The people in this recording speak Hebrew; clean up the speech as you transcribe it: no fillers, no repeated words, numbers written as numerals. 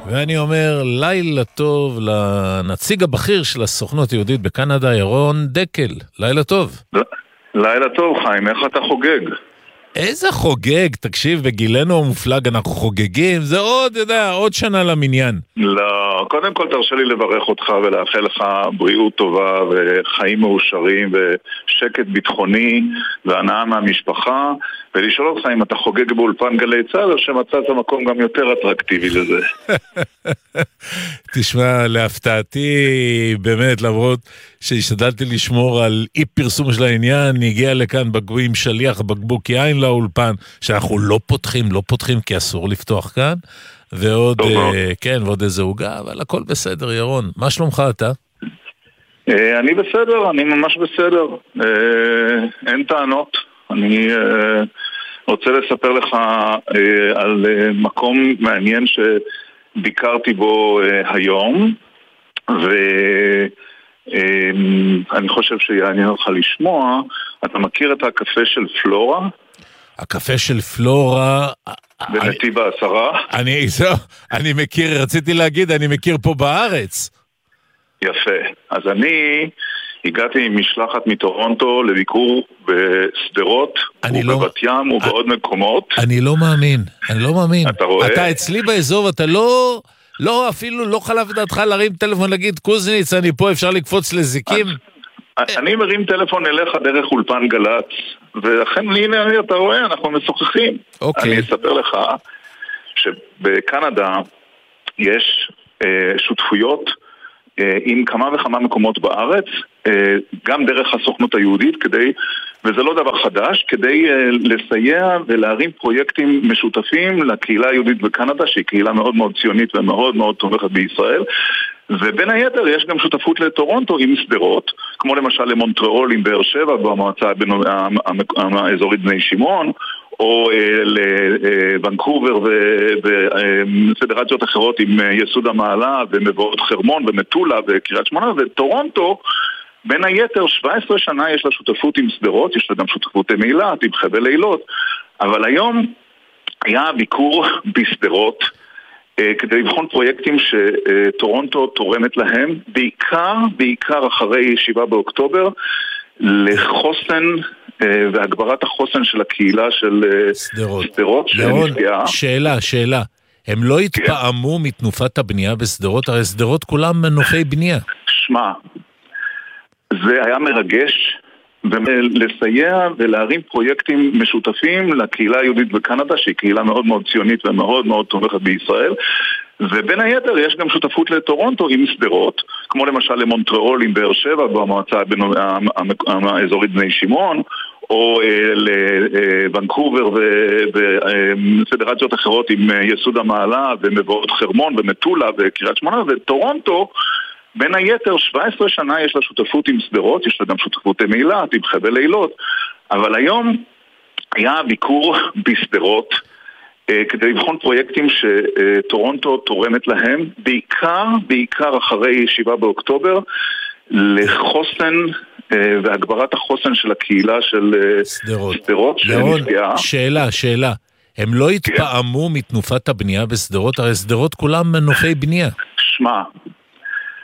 ואני אומר לילה טוב לנציג הבכיר של הסוכנות היהודית בקנדה, ירון דקל. לילה טוב. לילה טוב, חיים, איך אתה חוגג? איזה חוגג, תקשיב, בגילנו המופלג אנחנו חוגגים, זה עוד שנה למניין. לא, קודם כל תרשה לי לברך אותך ולאחל לך בריאות טובה וחיים מאושרים ושקט ביטחוני והנאה מהמשפחה, ולשאול אותך אם אתה חוגג באולפן גלי צהל או שמצאת מקום גם יותר אטרקטיבי לזה. תשמע, להפתעתי באמת, למרות שהשתדלתי לשמור על אי פרסום של העניין, הגיע לכאן עם שליח בקבוק יין לאולפן, שאנחנו לא פותחים כי אסור לפתוח כאן, ועוד, כן, ועוד איזה הוגה, אבל הכל בסדר, ירון. מה שלומך אתה? אני בסדר, אני ממש בסדר. אין טענות. אני רוצה לספר לך על מקום מעניין שביקרתי בו היום, ואני חושב שיעניין אותך לשמוע. אתה מכיר את הקפה של פלורה? הקפה של פלורה... בנתיב העשרה? אני מכיר, רציתי להגיד, אני מכיר פה בארץ. יפה. אז אני הגעתי עם משלחת מטורונטו לביקור בסדרות ובבת ים ובעוד מקומות. אני לא מאמין. אתה רואה? אתה אצלי באזור, אתה לא אפילו לא חלף דעתך להרים טלפון להגיד, קוזניץ, אני פה, אפשר לקפוץ לזיקים? אני מרים טלפון אליך דרך אולפן גלץ, ולכן הנה, אתה רואה, אנחנו משוחחים. אני אספר לך שבקנדה יש שותפויות עם כמה וכמה מקומות בארץ, גם דרך הסוכנות היהודית, וזה לא דבר חדש, כדי לסייע ולהרים פרויקטים משותפים לקהילה היהודית בקנדה, שהיא קהילה מאוד מאוד ציונית ומאוד מאוד תומכת בישראל, ובין היתר יש גם שותפות לטורונטו עם סדרות, כמו למשל למונטריאול עם באר שבע במועצה האזורית בני שמעון, או לוונקובר ופדרציות אחרות עם יסוד המעלה ומבואות חרמון ומטולה וקריית שמונה. וטורונטו בין היתר 17 שנה יש לה שותפות עם סדרות, יש לה גם שותפות עם אילת, עם חבל אילות, אבל היום היה ביקור בסדרות כדי לבחון פרויקטים שטורונטו תורמת להם, בעיקר אחרי 7 באוקטובר, לחוסן והגברת החוסן של הקהילה של סדרות שנפגעה. שאלה, הם לא התפעמו מתנופת הבנייה בסדרות? הרי סדרות כולם מנופי בנייה. שמע, זה היה מרגש, ולסייע ולהרים פרויקטים משותפים לקהילה היהודית בקנדה, שהיא קהילה מאוד מאוד ציונית ומאוד מאוד תומכת בישראל, ובין היתר יש גם שותפות לטורונטו עם סדרות, כמו למשל למונטריאול עם באר שבע במועצה האזורית בני שמעון, או לוונקובר ופדרציות אחרות עם יסוד המעלה ומבואות חרמון ומטולה וקריית שמונה. וטורונטו בין היתר 17 שנה יש לה שותפות עם סדרות, יש לה גם שותפות עם אילת, עם חבל אילות, אבל היום היה ביקור בסדרות כדי לבחון פרויקטים שטורונטו תורמת להם, בעיקר אחרי 7 באוקטובר, לחוסן והגברת החוסן של הקהילה של סדרות שנפגעה. שאלה, הם לא התפעמו מתנופת הבנייה בסדרות? הרי סדרות כולם מנופי בנייה. שמע,